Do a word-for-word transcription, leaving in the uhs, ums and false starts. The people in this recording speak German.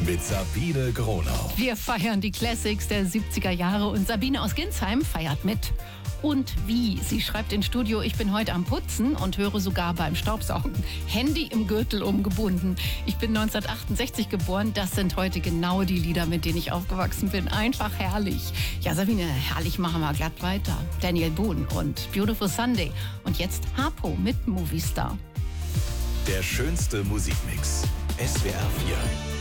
mit Sabine Gronau. Wir feiern die Classics der siebziger Jahre und Sabine aus Ginsheim feiert mit. Und wie? Sie schreibt ins Studio, ich bin heute am Putzen und höre sogar beim Staubsaugen. Handy im Gürtel umgebunden. Ich bin neunzehnhundertachtundsechzig geboren. Das sind heute genau die Lieder, mit denen ich aufgewachsen bin. Einfach herrlich. Ja, Sabine, herrlich, machen wir glatt weiter. Daniel Boone und Beautiful Sunday. Und jetzt Harpo mit Movie Star. Der schönste Musikmix. S W R vier.